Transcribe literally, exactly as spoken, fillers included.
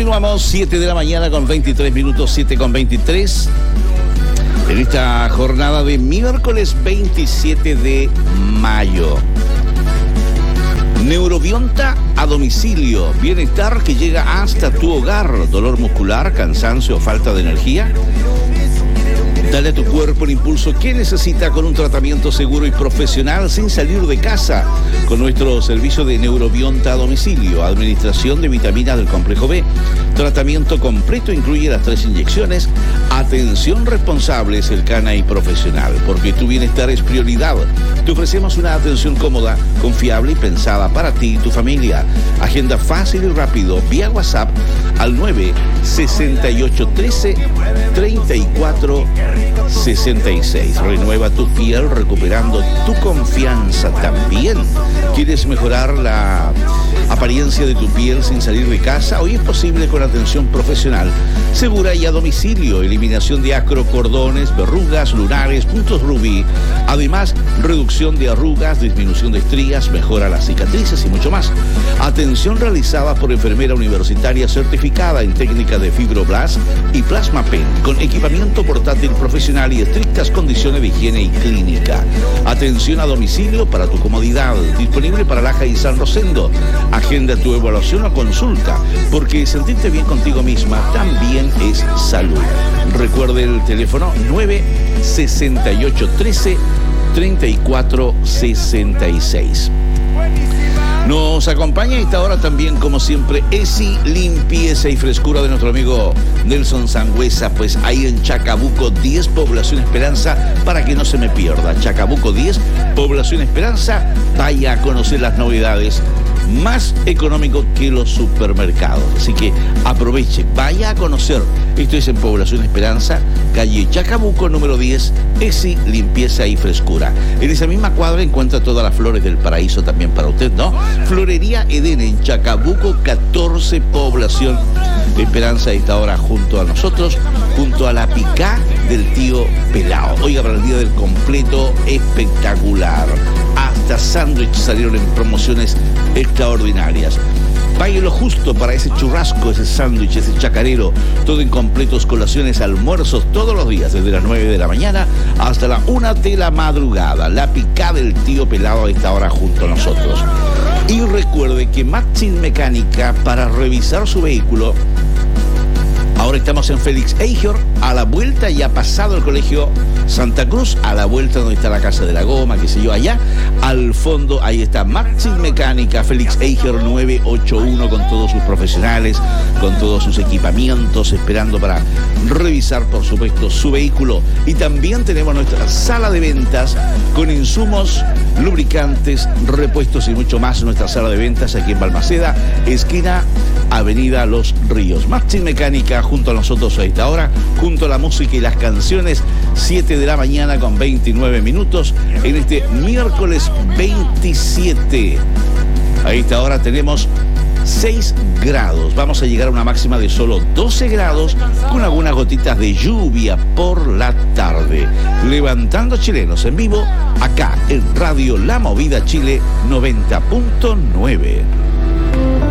Continuamos, siete de la mañana con veintitrés minutos, siete con veintitrés. En esta jornada de miércoles veintisiete de mayo. Neurobionta a domicilio. Bienestar que llega hasta tu hogar. Dolor muscular, cansancio o falta de energía. Dale a tu cuerpo el impulso que necesita con un tratamiento seguro y profesional sin salir de casa. Con nuestro servicio de Neurobionta a domicilio, administración de vitaminas del complejo B. Tratamiento completo incluye las tres inyecciones. Atención responsable, cercana y profesional, porque tu bienestar es prioridad. Te ofrecemos una atención cómoda, confiable y pensada para ti y tu familia. Agenda fácil y rápido vía WhatsApp al nueve sesenta y ocho trece treinta y cuatro sesenta y seis. Renueva tu piel recuperando tu confianza también. ¿Quieres mejorar la apariencia de tu piel sin salir de casa? Hoy es posible con atención profesional, segura y a domicilio. Eliminación de acro, cordones, verrugas, lunares, puntos rubí. Además, reducción de arrugas, disminución de estrías, mejora las cicatrices y mucho más. Atención realizada por enfermera universitaria certificada en técnica de Fibroblast y Plasma Pen, con equipamiento portátil profesional y estrictas condiciones de higiene y clínica. Atención a domicilio para tu comodidad, disponible para Laja y San Rosendo. Agenda tu evaluación o consulta, porque sentirte bien contigo misma también es salud. Recuerde el teléfono nueve sesenta y ocho trece treinta y cuatro sesenta y seis. Nos acompaña a esta hora también, como siempre, ESI Limpieza y Frescura de nuestro amigo Nelson Sangüesa, pues ahí en Chacabuco diez, Población Esperanza, para que no se me pierda. Chacabuco diez, Población Esperanza, vaya a conocer las novedades. Más económico que los supermercados. Así que aproveche, vaya a conocer. Esto es en Población Esperanza, calle Chacabuco, número diez, ESI Limpieza y Frescura. En esa misma cuadra encuentra todas las flores del paraíso también para usted, ¿no? Florería Edén en Chacabuco catorce, Población Esperanza, a esta hora junto a nosotros, junto a la picá del tío Pelao. Oiga, para el día del completo, espectacular. Hasta sándwiches salieron en promociones extraordinarias. Pague lo justo para ese churrasco, ese sándwich, ese chacarero. Todo en completos, colaciones, almuerzos, todos los días, desde las nueve de la mañana hasta la una de la madrugada. La picada del tío Pelado a esta hora junto a nosotros. Y recuerde que Maxim Mecánica, para revisar su vehículo, ahora estamos en Félix Eiger, a la vuelta, ya pasado el colegio Santa Cruz, a la vuelta donde está la Casa de la Goma, qué sé yo, allá, al fondo, ahí está Maxim Mecánica, Félix Eiger nueve ocho uno, con todos sus profesionales, con todos sus equipamientos, esperando para revisar, por supuesto, su vehículo. Y también tenemos nuestra sala de ventas con insumos, lubricantes, repuestos y mucho más. Nuestra sala de ventas aquí en Balmaceda, esquina Avenida Los Ríos. Maxim Mecánica junto a nosotros a esta hora, junto a la música y las canciones, siete de la mañana con veintinueve minutos, en este miércoles veintisiete. A esta hora tenemos seis grados. Vamos a llegar a una máxima de solo doce grados, con algunas gotitas de lluvia por la tarde. Levantando Chilenos en vivo, acá en Radio La Movida Chile noventa punto nueve.